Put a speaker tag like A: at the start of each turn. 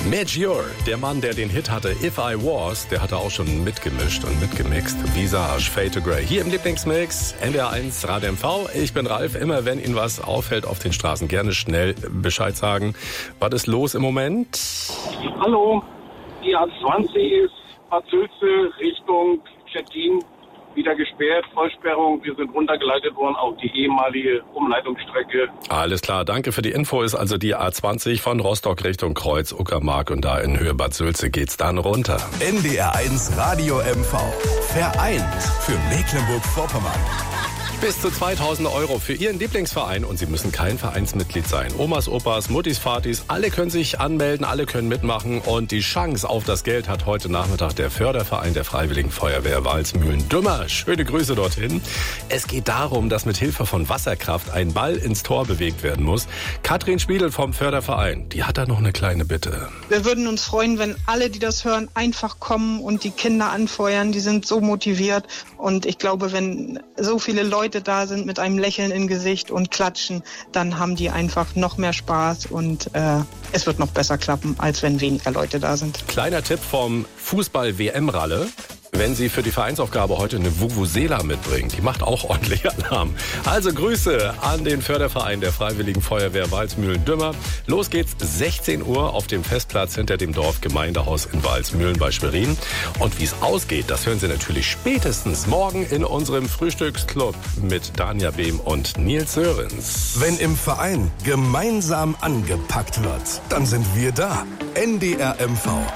A: Major, der Mann, der den Hit hatte If I Was, der hatte auch schon mitgemischt und mitgemixt. Visage, Fade to Grey. Hier im Lieblingsmix, NDR1 Radio MV. Ich bin Ralf. Immer wenn Ihnen was auffällt auf den Straßen, gerne schnell Bescheid sagen. Was ist los im Moment?
B: Hallo, die A20 ist Bad Sülze Richtung Stettin wieder gesperrt, Vollsperrung. Wir sind runtergeleitet worden auf die ehemalige Umleitungsstrecke.
A: Alles klar, danke für die Info. Ist also die A20 von Rostock Richtung Kreuz, Uckermark und da in Höhe Bad Sülze geht's dann runter.
C: NDR1 Radio MV. Vereint für Mecklenburg-Vorpommern.
A: Bis zu 2.000 € für Ihren Lieblingsverein und Sie müssen kein Vereinsmitglied sein. Omas, Opas, Muttis, Vatis, alle können sich anmelden, alle können mitmachen und die Chance auf das Geld hat heute Nachmittag der Förderverein der Freiwilligen Feuerwehr Walsmühlen-Dümmer. Schöne Grüße dorthin. Es geht darum, dass mit Hilfe von Wasserkraft ein Ball ins Tor bewegt werden muss. Katrin Spiedel vom Förderverein, die hat da noch eine kleine Bitte.
D: Wir würden uns freuen, wenn alle, die das hören, einfach kommen und die Kinder anfeuern. Die sind so motiviert und ich glaube, wenn so viele Leute da sind mit einem Lächeln im Gesicht und klatschen, dann haben die einfach noch mehr Spaß und es wird noch besser klappen, als wenn weniger Leute da sind.
A: Kleiner Tipp vom Fußball-WM-Ralle. Wenn Sie für die Vereinsaufgabe heute eine Vuvuzela mitbringen, die macht auch ordentlich Alarm. Also Grüße an den Förderverein der Freiwilligen Feuerwehr Walsmühlen-Dümmer. Los geht's 16 Uhr auf dem Festplatz hinter dem Dorfgemeindehaus in Walsmühlen bei Schwerin. Und wie es ausgeht, das hören Sie natürlich spätestens morgen in unserem Frühstücksclub mit Danja Behm und Nils Sörens.
C: Wenn im Verein gemeinsam angepackt wird, dann sind wir da. NDR MV.